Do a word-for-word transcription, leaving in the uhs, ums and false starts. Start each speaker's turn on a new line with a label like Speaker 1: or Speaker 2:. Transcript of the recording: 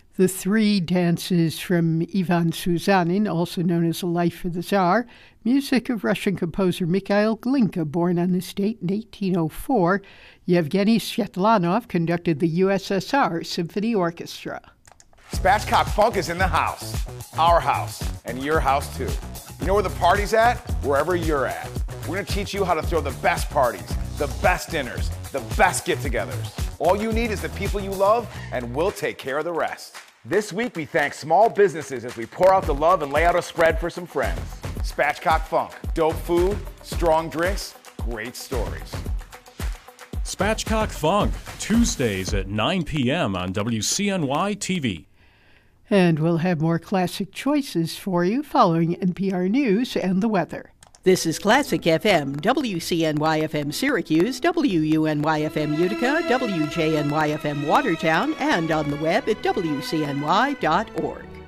Speaker 1: The Three Dances from Ivan Susanin, also known as A Life for the Tsar, music of Russian composer Mikhail Glinka, born on this date in eighteen oh four. Yevgeny Svetlanov conducted the U S S R Symphony Orchestra.
Speaker 2: Spatchcock Funk is in the house. Our house. And your house, too. You know where the party's at? Wherever you're at. We're going to teach you how to throw the best parties, the best dinners, the best get-togethers. All you need is the people you love, and we'll take care of the rest. This week, we thank small businesses as we pour out the love and lay out a spread for some friends. Spatchcock Funk. Dope food, strong drinks, great stories.
Speaker 3: Spatchcock Funk, Tuesdays at nine p.m. on W C N Y T V.
Speaker 1: And we'll have more classic choices for you following N P R News and the weather.
Speaker 4: This is Classic F M, W C N Y F M Syracuse, W U N Y F M Utica, W J N Y F M Watertown, and on the web at W C N Y dot org.